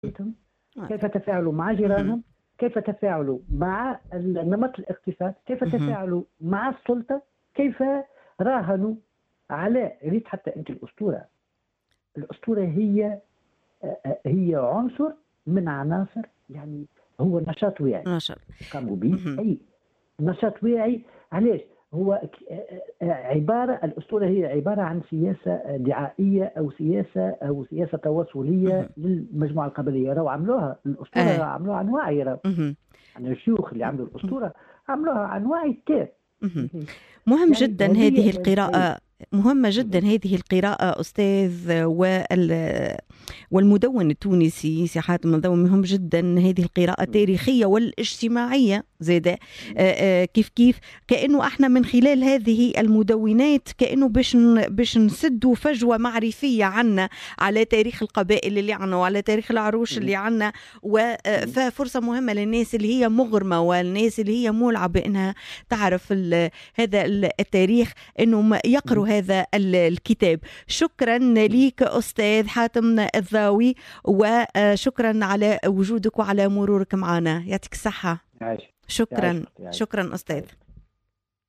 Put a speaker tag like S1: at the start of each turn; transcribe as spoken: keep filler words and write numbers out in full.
S1: بيتهم، كيف تفاعلوا مع جيرانهم، كيف تفاعلوا مع نمط الاقتصاد، كيف تفاعلوا مع السلطة، كيف راهنوا على ريت. حتى أنت الأسطورة الأسطورة هي هي عنصر من عناصر، يعني هو نشاط واعي
S2: نشاط
S1: قاموا به. أي نشاط واعي. علاش؟ هو عبارة الأسطورة هي عبارة عن سياسة دعائية أو سياسة أو سياسة تواصلية للمجموعة القبلية. راهو عملوها الأسطورة،
S2: آه.
S1: عملوها عن وعي. راهو يعني الشيوخ اللي عملوا الأسطورة عملوها عن وعي كتير.
S2: مهم
S1: يعني
S2: جدا هذه القراءة، مهمة جدا هذه القراءة أستاذ. والمدون التونسي سي حاتم المدون مهم جدا هذه القراءة التاريخية والاجتماعية زادة. كيف كيف كأنه احنا من خلال هذه المدونات كأنه باش باش نسدوا فجوة معرفية عنا على تاريخ القبائل اللي عنا وعلى تاريخ العروش اللي عنا. وفرصة مهمة للناس اللي هي مغرمة والناس اللي هي مولعة بأنها تعرف هذا التاريخ انه يقروا هذا الكتاب. شكرا ليك أستاذ حاتم الضاوي، وشكرا على وجودك وعلى مرورك معنا. يعطيك الصحة. شكرا. شكرا أستاذ.